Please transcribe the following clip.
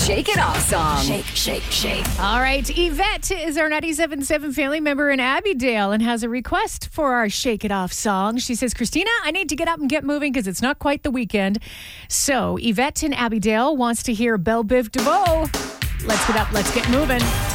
Shake It Off song. Shake, shake, shake. All right, Yvette is our 97.7 family member in Abbeydale and has a request for our Shake It Off song. She says, Christina, I need to get up and get moving because it's not quite the weekend. So Yvette in Abbeydale wants to hear Belle Biv DeVoe. Let's get up, let's get moving.